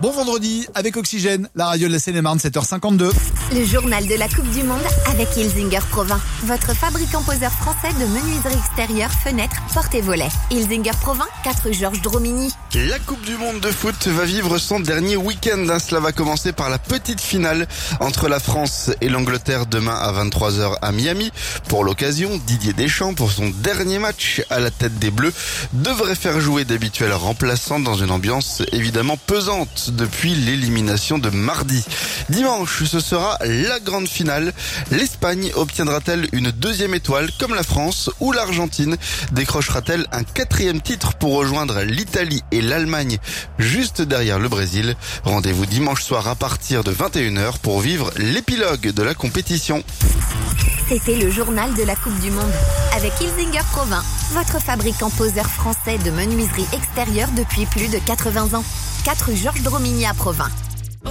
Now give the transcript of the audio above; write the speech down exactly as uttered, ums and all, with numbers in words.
Bon vendredi avec Oxygène, la radio de la Seine-et-Marne, sept heures cinquante-deux. Le journal de la Coupe du Monde avec Ilzinger Provins, votre fabricant poseur français de menuiserie extérieure, fenêtres, portes et volets. Ilzinger Provins, quatre Georges Dromigny. La Coupe du Monde de foot va vivre son dernier week-end. Cela va commencer par la petite finale entre la France et l'Angleterre demain à vingt-trois heures à Miami. Pour l'occasion, Didier Deschamps, pour son dernier match à la tête des Bleus, devrait faire jouer d'habituels remplaçants dans une ambiance évidemment pesante depuis l'élimination de mardi. Dimanche, ce sera la grande finale. L'Espagne obtiendra-t-elle une deuxième étoile comme la France, ou l'Argentine décrochera-t-elle un quatrième titre pour rejoindre l'Italie et l'Allemagne juste derrière le Brésil? Rendez-vous dimanche soir à partir de vingt et une heures pour vivre l'épilogue de la compétition. C'était le journal de la Coupe du Monde avec Ilzinger Provins, votre fabricant poseur français de menuiserie extérieure depuis plus de quatre-vingts ans. quatre Georges Dromigny à Provins.